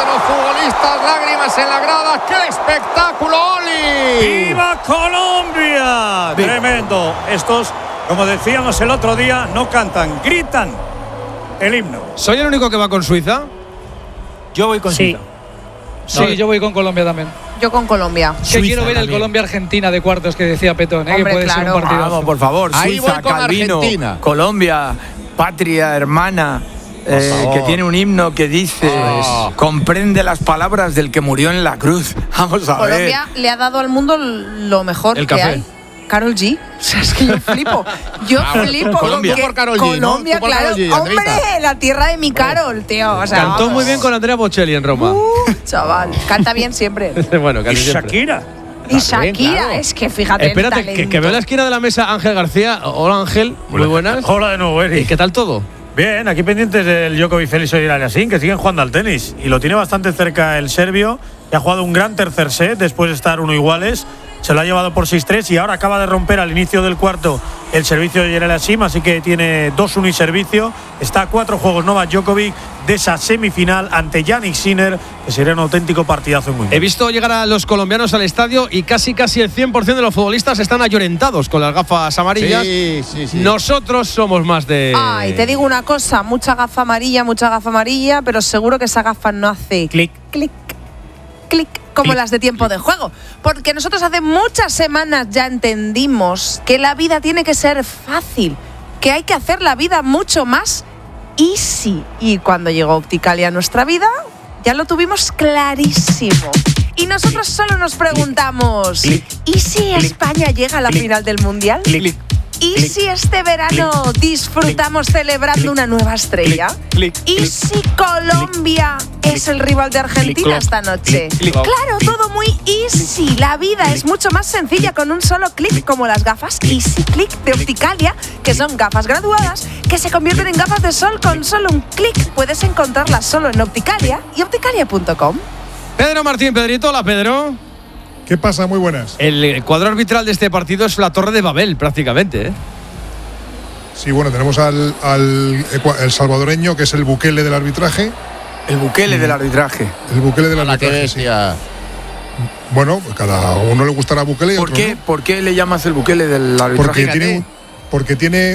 de los futbolistas, lágrimas en la grada. ¡Qué espectáculo, Oli! ¡Viva Colombia! ¡Viva! Tremendo. Estos, como decíamos el otro día, no cantan, gritan el himno. ¿Soy el único que va con Suiza? Yo voy con Suiza. Sí, yo voy con Colombia también. Yo con Colombia. Que quiero ver el Colombia-Argentina de cuartos que decía Petón, que Hombre, puede ser claro. un partido. Vamos, por favor. Ahí Suiza, voy con Calvino, Argentina. Colombia, patria hermana, que tiene un himno que dice comprende las palabras del que murió en la cruz. Vamos a ver. Colombia le ha dado al mundo lo mejor El que café. hay. Karol G. O sea, es que yo flipo. Yo flipo. Colombia. Que Tú por Karol G, ¿no? Colombia, Tú por claro. Karol G, Hombre, Andreita. la tierra de mi Karol, tío. O sea, Cantó vamos. muy bien con Andrea Bocelli en Roma. Chaval, canta bien siempre. Bueno, Y casi siempre. Shakira. Y Shakira, claro. es que fíjate Espérate, el talento. que veo en la esquina de la mesa Ángel García. Hola, Ángel. Muy buenas. Hola de nuevo, ¿Y Eric. qué tal todo? Bien, aquí pendientes del Djokovic, Félix y Aliassime, que siguen jugando al tenis. Y lo tiene bastante cerca el serbio, que ha jugado un gran tercer set después de estar uno iguales. Se lo ha llevado por 6-3 y ahora acaba de romper al inicio del cuarto el servicio de Aliassime, así que tiene 2-1 y servicio. Está a 4 juegos Novak Djokovic de esa semifinal ante Jannik Sinner, que sería un auténtico partidazo en He Wimbledon. visto llegar a los colombianos al estadio y casi el 100% de los futbolistas están ayorentados con las gafas amarillas. Sí. Nosotros somos más de… Ay, te digo una cosa, mucha gafa amarilla, pero seguro que esa gafa no hace Clic. clic, clic, como Clic, las de tiempo de juego. Porque nosotros hace muchas semanas ya entendimos que la vida tiene que ser fácil, que hay que hacer la vida mucho más easy. Y cuando llegó Opticalia a nuestra vida, ya lo tuvimos clarísimo. Y nosotros solo nos preguntamos, ¿y si España llega a la final del Mundial? Clic. ¿Y si este verano disfrutamos celebrando una nueva estrella? ¿Y si Colombia es el rival de Argentina esta noche? Claro, todo muy easy. La vida es mucho más sencilla con un solo clic, como las gafas Easy Click de Opticalia, que son gafas graduadas que se convierten en gafas de sol con solo un clic. Puedes encontrarlas solo en Opticalia y opticalia.com. Pedro Martín, Pedrito, hola Pedro. ¿Qué pasa? Muy buenas. El cuadro arbitral de este partido es la Torre de Babel, prácticamente, ¿eh? Sí, bueno, tenemos al el salvadoreño, que es el Bukele del arbitraje. El Bukele del arbitraje. El Bukele del La que arbitraje, sí. bestia. Bueno, pues cada uno le gustará Bukele y ¿Por otro qué? no. ¿Por qué le llamas el Bukele del arbitraje? Porque tiene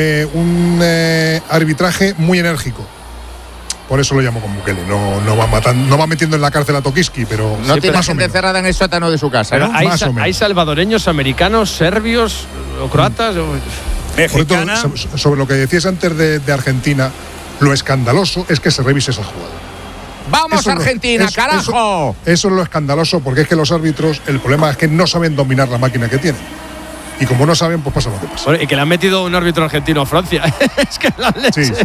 un arbitraje muy enérgico. Por eso lo llamo con Bukele. No va matando, no va metiendo en la cárcel a Tokiski, pero No tiene más o gente menos. encerrada en el sótano de su casa, Pero ¿no? hay, Más o menos. hay salvadoreños, americanos, serbios o croatas. Por cierto, Mexicana. sobre lo que decías antes de Argentina, lo escandaloso es que se revise esa jugada. ¡Vamos, Eso no- Argentina, eso- carajo! Eso es lo escandaloso, porque es que los árbitros, el problema es que no saben dominar la máquina que tienen. Y como no saben, pues pasa lo que pasa. Bueno, y que le han metido un árbitro argentino a Francia. Es que la leche. Sí, sí.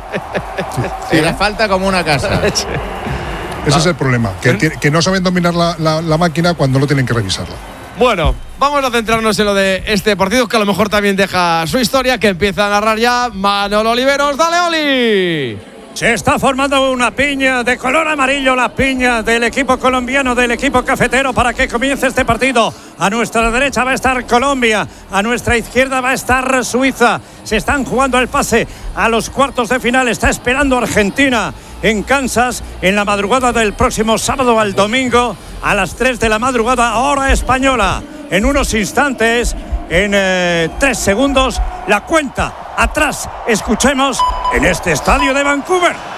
Y le falta como una casa. Ese es el problema, que no saben dominar la máquina cuando no tienen que revisarla. Bueno, vamos a centrarnos en lo de este partido, que a lo mejor también deja su historia, que empieza a narrar ya Manolo Oliveros. ¡Dale, Oli! Se está formando una piña de color amarillo, la piña del equipo colombiano, del equipo cafetero, para que comience este partido. A nuestra derecha va a estar Colombia, a nuestra izquierda va a estar Suiza. Se están jugando el pase a los cuartos de final. Está esperando Argentina en Kansas en la madrugada del próximo sábado al domingo a las 3 de la madrugada, hora española. En unos instantes, en 3 segundos, la cuenta atrás. Escuchemos en este estadio de Vancouver.